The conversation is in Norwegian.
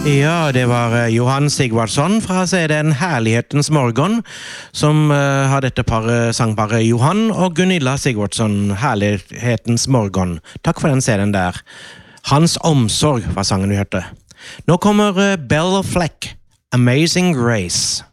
Ja, det var Johan Sigvardsson fra CD-en Herlighetens morgen, som har dette sangparet Johan og Gunilla Sigvardsson, Herlighetens morgen. Takk for den CD-en der. Hans omsorg var sangen vi hørte. Nå kommer Belle Fleck, Amazing Grace.